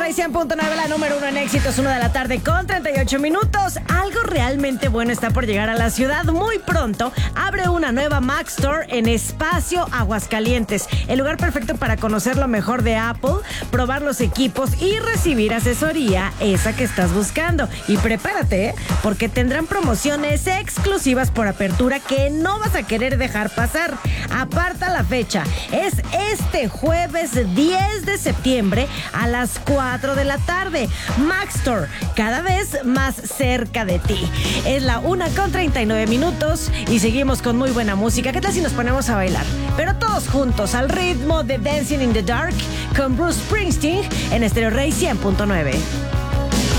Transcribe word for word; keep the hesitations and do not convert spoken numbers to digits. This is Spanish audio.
Rey cien punto nueve, la número uno en éxitos, una de la tarde con treinta y ocho minutos. Algo realmente bueno está por llegar a la ciudad muy pronto. Abre una nueva Mac Store en Espacio Aguascalientes, el lugar perfecto para conocer lo mejor de Apple, probar los equipos y recibir asesoría, esa que estás buscando. Y prepárate, ¿eh? Porque tendrán promociones exclusivas por apertura que no vas a querer dejar pasar. Aparta la fecha, es este jueves diez de septiembre a las cuatro de la tarde. Mac Store, cada vez más cerca de ti. Es la una con treinta y nueve minutos y seguimos con muy buena música. ¿Qué tal si nos ponemos a bailar? Pero todos juntos al ritmo de Dancing in the Dark con Bruce Springsteen en Estéreo Rey cien punto nueve.